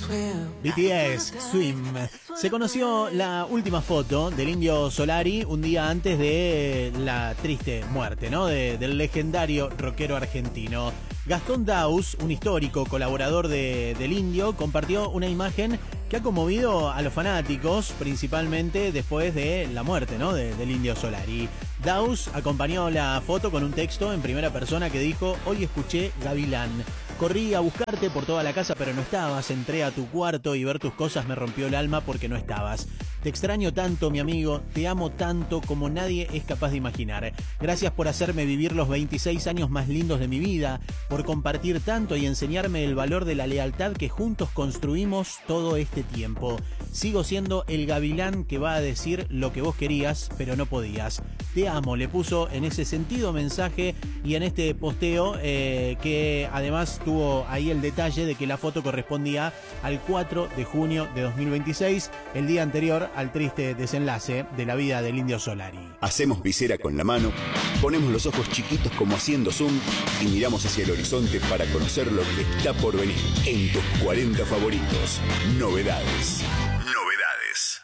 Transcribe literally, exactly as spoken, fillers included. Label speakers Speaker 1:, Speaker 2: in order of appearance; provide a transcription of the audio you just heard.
Speaker 1: B T S, Swim. Se conoció la última foto del Indio Solari un día antes de la triste muerte, ¿no? De, del legendario rockero argentino. Gastón Daus, un histórico colaborador de, del Indio, compartió una imagen que ha conmovido a los fanáticos, principalmente después de la muerte, ¿no? de, del Indio Solari. Daus acompañó la foto con un texto en primera persona que dijo: hoy escuché Gavilán. Corrí a buscarte por toda la casa pero no estabas. Entré a tu cuarto y ver tus cosas me rompió el alma porque no estabas. Te extraño tanto, mi amigo, te amo tanto como nadie es capaz de imaginar. Gracias por hacerme vivir los veintiséis años más lindos de mi vida, por compartir tanto y enseñarme el valor de la lealtad que juntos construimos todo este tiempo. Sigo siendo el gavilán que va a decir lo que vos querías, pero no podías. Te amo, le puso en ese sentido mensaje y en este posteo eh, que además tuvo ahí el detalle de que la foto correspondía al cuatro de junio de dos mil veintiséis, el día anterior al triste desenlace de la vida del Indio Solari.
Speaker 2: Hacemos visera con la mano, ponemos los ojos chiquitos como haciendo zoom y miramos hacia el horizonte para conocer lo que está por venir en tus cuarenta favoritos. Novedades.